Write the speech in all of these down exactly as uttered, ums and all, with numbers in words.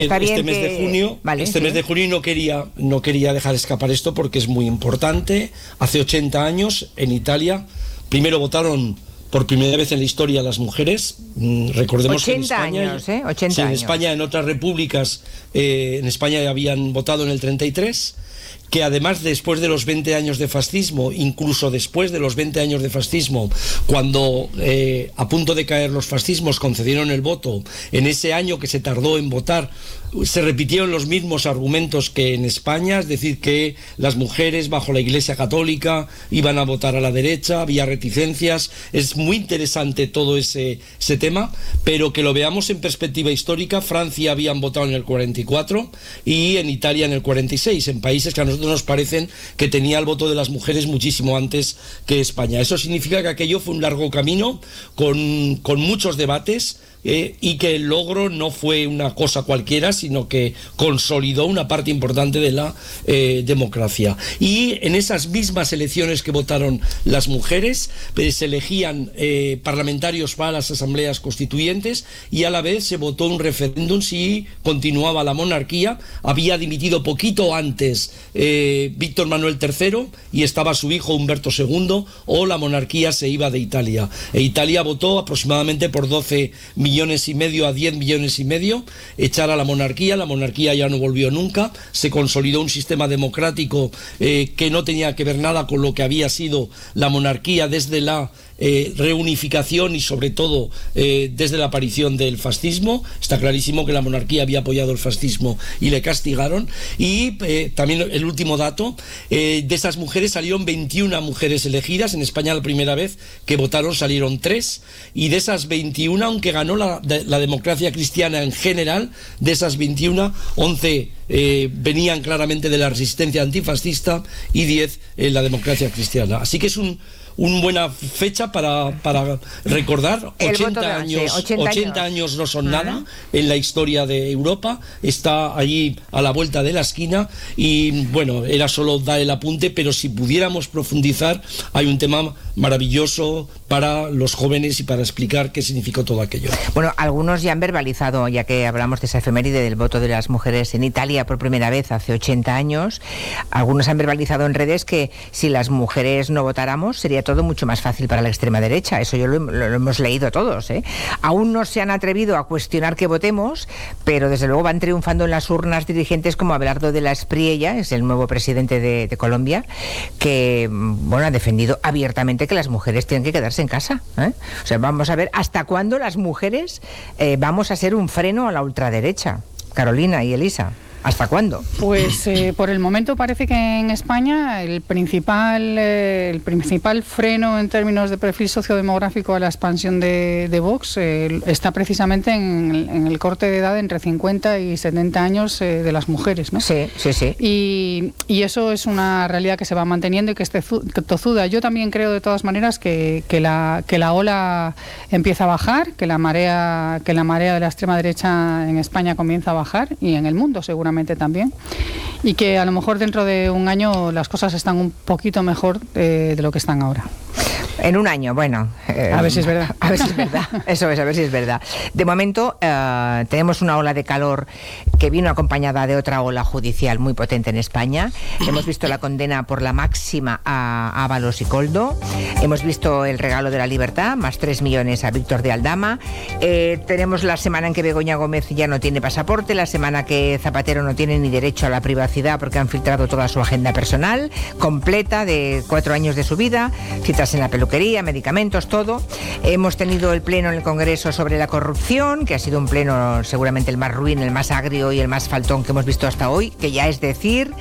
Está este bien mes que... de junio, vale, este sí. mes de junio no quería, no quería dejar escapar esto porque es muy importante. Hace ochenta años en Italia, primero votaron por primera vez en la historia las mujeres. Recordemos que en España, años, ¿eh? ochenta sí, en años. España, en otras repúblicas, eh, en España habían votado en el treinta y tres. Que además después de los veinte años de fascismo, incluso después de los veinte años de fascismo, cuando eh, a punto de caer los fascismos concedieron el voto, en ese año que se tardó en votar, se repitieron los mismos argumentos que en España, es decir, que las mujeres bajo la Iglesia Católica iban a votar a la derecha, había reticencias. Es muy interesante todo ese, ese tema, pero que lo veamos en perspectiva histórica. Francia habían votado en el cuarenta y cuatro y en Italia en el cuarenta y seis, en países que a nosotros nos parecen que tenía el voto de las mujeres muchísimo antes que España. Eso significa que aquello fue un largo camino con, con muchos debates. Eh, y que el logro no fue una cosa cualquiera, sino que consolidó una parte importante de la eh, democracia. Y en esas mismas elecciones que votaron las mujeres, eh, se elegían eh, parlamentarios para las asambleas constituyentes y a la vez se votó un referéndum si continuaba la monarquía. Había dimitido poquito antes eh, Víctor Manuel tercero y estaba su hijo Humberto segundo, o la monarquía se iba de Italia. E Italia votó aproximadamente por doce millones millones y medio a diez millones y medio, echar a la monarquía. La monarquía ya no volvió nunca, se consolidó un sistema democrático eh, que no tenía que ver nada con lo que había sido la monarquía desde la Eh, reunificación y sobre todo eh, desde la aparición del fascismo. Está clarísimo que la monarquía había apoyado el fascismo y le castigaron. Y eh, también el último dato, eh, de esas mujeres salieron veintiuna mujeres elegidas. En España la primera vez que votaron salieron tres, y de esas veintiuna, aunque ganó la, de, la democracia cristiana en general, de esas veintiuna, once eh, venían claramente de la resistencia antifascista y diez en la democracia cristiana. Así que es un una buena fecha para, para recordar. ochenta años, ochenta años no son nada en la historia de Europa. Está allí a la vuelta de la esquina y bueno, era solo dar el apunte, pero si pudiéramos profundizar, hay un tema maravilloso para los jóvenes y para explicar qué significó todo aquello. Bueno, algunos ya han verbalizado, ya que hablamos de esa efeméride del voto de las mujeres en Italia por primera vez hace ochenta años, algunos han verbalizado en redes que si las mujeres no votáramos sería todo mucho más fácil para la extrema derecha. Eso yo lo, lo, lo hemos leído todos, ¿eh? Aún no se han atrevido a cuestionar que votemos, pero desde luego van triunfando en las urnas dirigentes como Abelardo de la Espriella, es el nuevo presidente de, de Colombia, que bueno, ha defendido abiertamente que las mujeres tienen que quedarse en casa, ¿eh? O sea, vamos a ver hasta cuándo las mujeres eh, vamos a ser un freno a la ultraderecha. Carolina y Elisa, ¿hasta cuándo? Pues eh, por el momento parece que en España el principal eh, el principal freno en términos de perfil sociodemográfico a la expansión de, de Vox eh, está precisamente en, en el corte de edad entre cincuenta y setenta años eh, de las mujeres, ¿no? Sí, sí, sí. Y, y eso es una realidad que se va manteniendo y que es tozuda. Yo también creo de todas maneras que, que, la, que la ola empieza a bajar, que la marea que la marea de la extrema derecha en España comienza a bajar y en el mundo seguramente también, y que a lo mejor dentro de un año las cosas están un poquito mejor eh, de lo que están ahora. En un año, bueno. Eh, a ver si es verdad. A ver si es verdad. Eso es, a ver si es verdad. De momento eh, tenemos una ola de calor que vino acompañada de otra ola judicial muy potente en España. Hemos visto la condena por la máxima a Ábalos y Koldo. Hemos visto el regalo de la libertad, más tres millones a Víctor de Aldama. Eh, tenemos la semana en que Begoña Gómez ya no tiene pasaporte, la semana que Zapatero no tiene ni derecho a la privacidad porque han filtrado toda su agenda personal completa de cuatro años de su vida, citas en la peluquería, medicamentos, todo. Hemos tenido el pleno en el Congreso sobre la corrupción, que ha sido un pleno seguramente el más ruin, el más agrio y el más faltón que hemos visto hasta hoy, que ya es decir.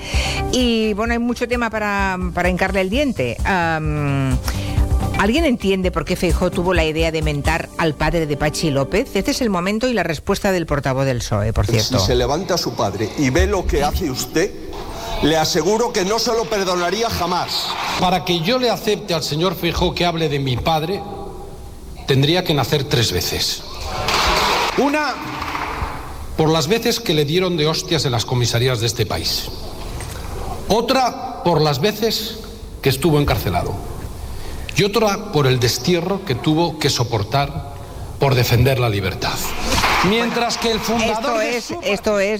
Y bueno, hay mucho tema para, para hincarle el diente. Um, ¿Alguien entiende por qué Feijóo tuvo la idea de mentar al padre de Pachi López? Este es el momento y la respuesta del portavoz del P S O E, por cierto. Si se levanta su padre y ve lo que hace usted, le aseguro que no se lo perdonaría jamás. Para que yo le acepte al señor Feijóo que hable de mi padre, tendría que nacer tres veces. Una, por las veces que le dieron de hostias en las comisarías de este país. Otra, por las veces que estuvo encarcelado. Y otra, por el destierro que tuvo que soportar por defender la libertad. Mientras que el fundador Esto de es, su- esto es